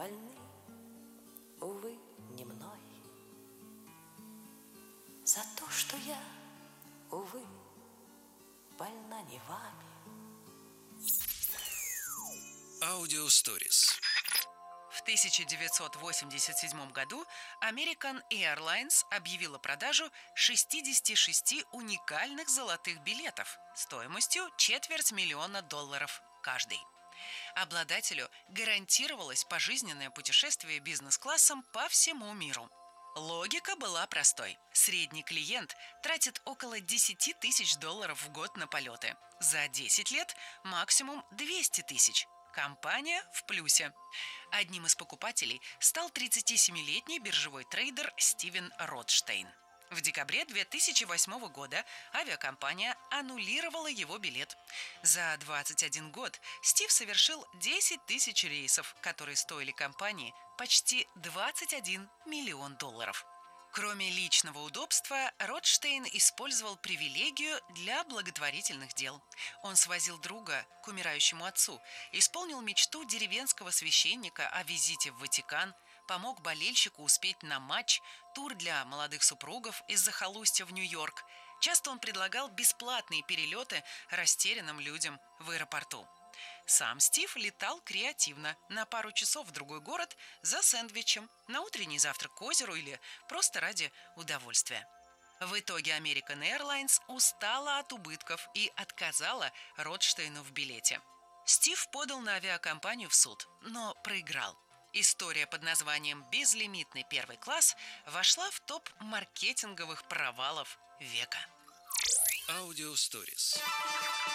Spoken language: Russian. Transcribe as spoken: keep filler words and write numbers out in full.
больны, увы, не мной. За то, что я, увы, больна не вами. Audio Stories. В тысяча девятьсот восемьдесят седьмом году American Airlines объявила продажу шестидесяти шести уникальных золотых билетов стоимостью четверть миллиона долларов каждый. Обладателю гарантировалось пожизненное путешествие бизнес-классом по всему миру. Логика была простой. Средний клиент тратит около десять тысяч долларов в год на полеты. За десять лет максимум двести тысяч. Компания в плюсе. Одним из покупателей стал тридцатисемилетний биржевой трейдер Стивен Ротштейн. В декабре две тысячи восьмого года авиакомпания аннулировала его билет. За двадцать один год Стив совершил десять тысяч рейсов, которые стоили компании почти двадцать один миллион долларов. Кроме личного удобства, Ротштейн использовал привилегию для благотворительных дел. Он свозил друга к умирающему отцу, исполнил мечту деревенского священника о визите в Ватикан, помог болельщику успеть на матч, тур для молодых супругов из захолустья в Нью-Йорк. Часто он предлагал бесплатные перелеты растерянным людям в аэропорту. Сам Стив летал креативно, на пару часов в другой город за сэндвичем, на утренний завтрак к озеру или просто ради удовольствия. В итоге American Airlines устала от убытков и отказала Ротштейну в билете. Стив подал на авиакомпанию в суд, но проиграл. История под названием «Безлимитный первый класс» вошла в топ маркетинговых провалов века. Audio Stories.